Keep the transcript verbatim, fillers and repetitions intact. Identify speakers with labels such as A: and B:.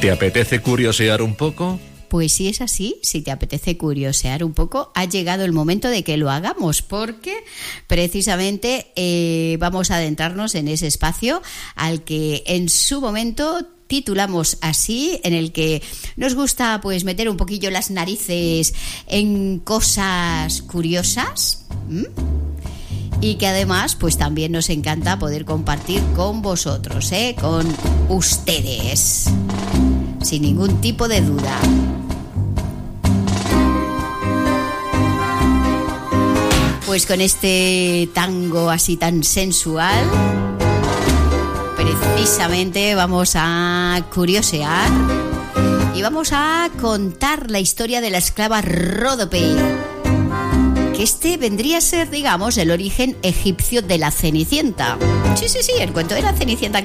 A: ¿Te apetece curiosear un poco?
B: Pues si es así, si te apetece curiosear un poco, ha llegado el momento de que lo hagamos, porque precisamente eh, vamos a adentrarnos en ese espacio al que en su momento titulamos así, en el que nos gusta pues meter un poquillo las narices en cosas curiosas, ¿m? Y que además pues también nos encanta poder compartir con vosotros, ¿eh? Con ustedes, sin ningún tipo de duda. Pues con este tango así tan sensual, precisamente vamos a curiosear y vamos a contar la historia de la esclava Ródope, que este vendría a ser, digamos, el origen egipcio de la Cenicienta. Sí, sí, sí, el cuento de la Cenicienta